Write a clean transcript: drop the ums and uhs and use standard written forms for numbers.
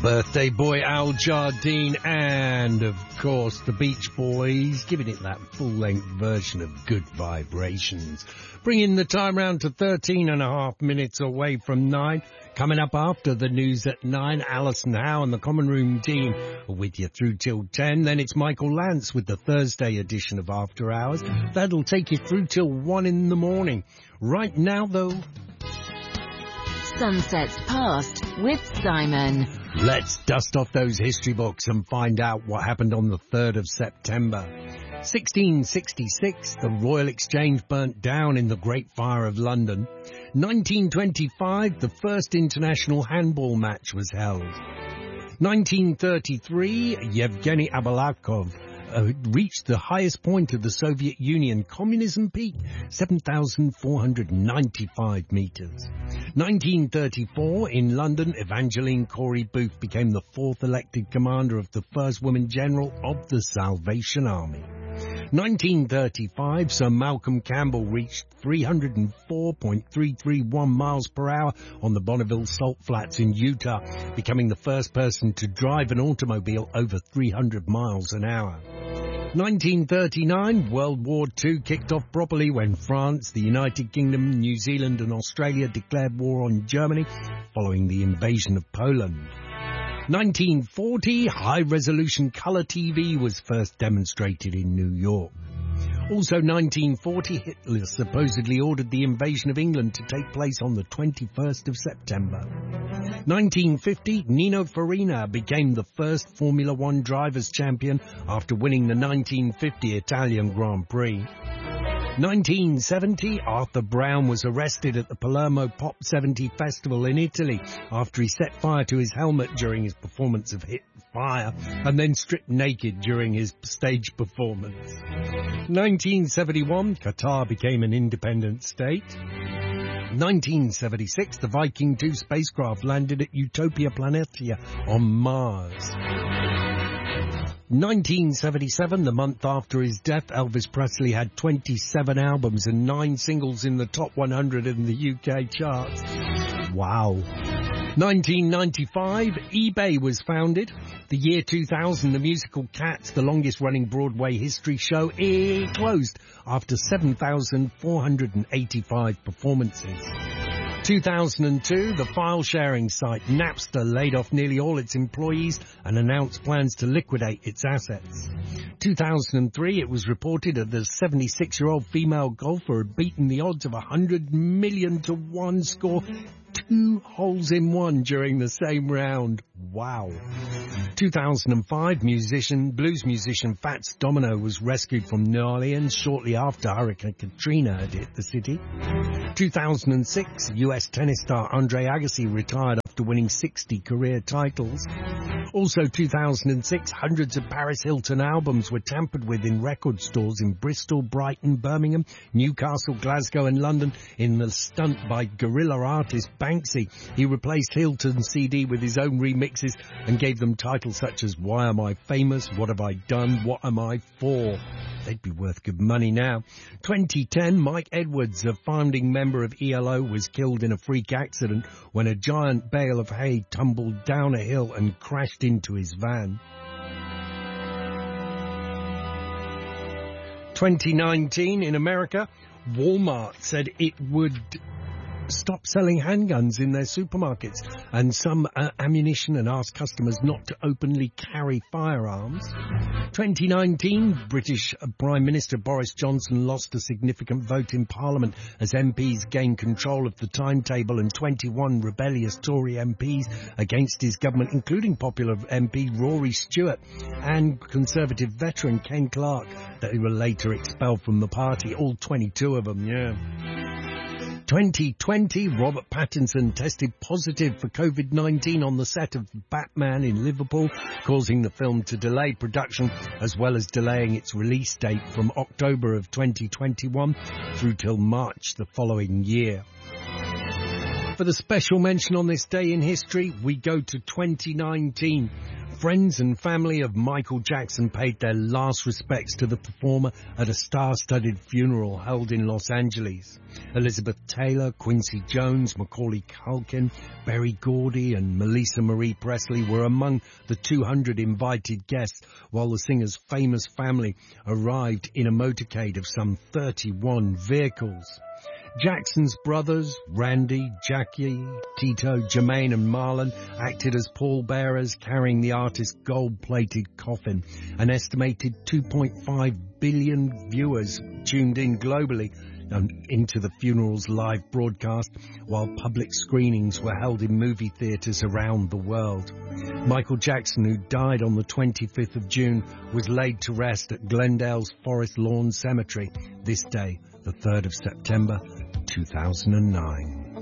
Birthday Boy Al Jardine and, of course, the Beach Boys, giving it that full-length version of Good Vibrations. Bringing the time round to 13 and a half minutes away from 9. Coming up after the news at 9, Alison Howe and the Common Room team are with you through till 10. Then it's Michael Lance with the Thursday edition of After Hours. That'll take you through till 1 in the morning. Right now, though, Sunsets Past with Simon. Let's dust off those history books and find out what happened on the 3rd of September. 1666, the Royal Exchange burnt down in the Great Fire of London. 1925, the first international handball match was held. 1933, Yevgeny Abalakov reached the highest point of the Soviet Union communism peak, 7,495 meters. 1934, in London, Evangeline Corey Booth became the 4th elected commander of the first woman general of the Salvation Army. 1935, Sir Malcolm Campbell reached 304.331 miles per hour on the Bonneville Salt Flats in Utah, becoming the first person to drive an automobile over 300 miles an hour. 1939, World War II kicked off properly when France, the United Kingdom, New Zealand and Australia declared war on Germany following the invasion of Poland. 1940, high-resolution colour TV was first demonstrated in New York. Also 1940, Hitler supposedly ordered the invasion of England to take place on the 21st of September. 1950, Nino Farina became the first Formula One drivers' champion after winning the 1950 Italian Grand Prix. 1970, Arthur Brown was arrested at the Palermo Pop 70 Festival in Italy after he set fire to his helmet during his performance of Hit Fire and then stripped naked during his stage performance. 1971, Qatar became an independent state. 1976, the Viking 2 spacecraft landed at Utopia Planitia on Mars. 1977, the month after his death, Elvis Presley had 27 albums and 9 singles in the top 100 in the UK charts. Wow. 1995, eBay was founded. The year 2000, the musical Cats, the longest-running Broadway history show, closed after 7,485 performances. 2002, the file-sharing site Napster laid off nearly all its employees and announced plans to liquidate its assets. 2003, it was reported that the 76-year-old female golfer had beaten the odds of 100 million to 1, score 2 holes in 1 during the same round. Wow. 2005, blues musician Fats Domino was rescued from New Orleans shortly after Hurricane Katrina had hit the city. 2006, US tennis star Andre Agassi retired after winning 60 career titles. Also 2006, hundreds of Paris Hilton albums were tampered with in record stores in Bristol, Brighton, Birmingham, Newcastle, Glasgow and London in the stunt by guerrilla artist Banksy. He replaced Hilton's CD with his own remixes and gave them titles such as Why Am I Famous? What Have I Done? What Am I For? They'd be worth good money now. 2010, Mike Edwards, a founding member of ELO, was killed in a freak accident when a giant bale of hay tumbled down a hill and crashed into his van. 2019, in America, Walmart said it would stop selling handguns in their supermarkets and some ammunition and asked customers not to openly carry firearms. 2019, British Prime Minister Boris Johnson lost a significant vote in Parliament as MPs gained control of the timetable and 21 rebellious Tory MPs against his government, including popular MP Rory Stewart and Conservative veteran Ken Clarke, that were later expelled from the party, all 22 of them, 2020, Robert Pattinson tested positive for COVID-19 on the set of Batman in Liverpool, causing the film to delay production as well as delaying its release date from October of 2021 through till March the following year. For for the special mention on this day in history, we go to 2019. Friends and family of Michael Jackson paid their last respects to the performer at a star-studded funeral held in Los Angeles. Elizabeth Taylor, Quincy Jones, Macaulay Culkin, Berry Gordy and Melissa Marie Presley were among the 200 invited guests, while the singer's famous family arrived in a motorcade of some 31 vehicles. Jackson's brothers, Randy, Jackie, Tito, Jermaine and Marlon, acted as pallbearers carrying the artist's gold-plated coffin. An estimated 2.5 billion viewers tuned in globally into the funeral's live broadcast, while public screenings were held in movie theatres around the world. Michael Jackson, who died on the 25th of June, was laid to rest at Glendale's Forest Lawn Cemetery this day, the 3rd of September, 2009.